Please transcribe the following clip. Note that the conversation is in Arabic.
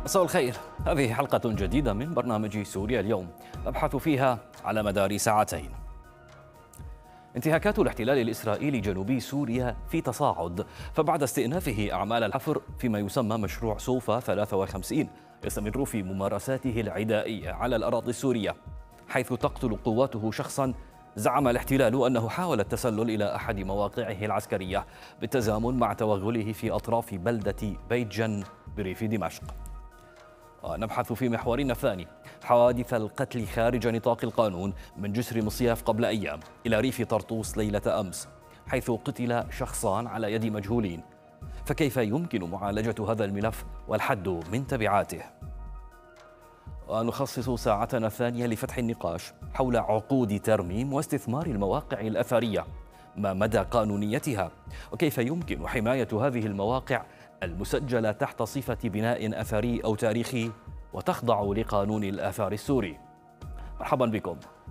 مساء الخير. هذه حلقة جديدة من برنامج سوريا اليوم، نبحث فيها على مدار ساعتين. انتهاكات الاحتلال الإسرائيلي جنوبي سوريا في تصاعد، فبعد استئنافه أعمال الحفر فيما يسمى مشروع سوفا 53 يستمر في ممارساته العدائية على الأراضي السورية، حيث تقتل قواته شخصا زعم الاحتلال أنه حاول التسلل إلى أحد مواقعه العسكرية بالتزامن مع توغله في أطراف بلدة بيت جن بريف دمشق. ونبحث في محورنا الثاني حوادث القتل خارج نطاق القانون من جسر مصياف قبل أيام إلى ريف طرطوس ليلة أمس، حيث قتل شخصان على يد مجهولين. فكيف يمكن معالجة هذا الملف والحد من تبعاته؟ ونخصص ساعتنا الثانية لفتح النقاش حول عقود ترميم واستثمار المواقع الأثرية، ما مدى قانونيتها، وكيف يمكن حماية هذه المواقع المسجلة تحت صفة بناء أثري أو تاريخي وتخضع لقانون الآثار السوري. مرحبا بكم.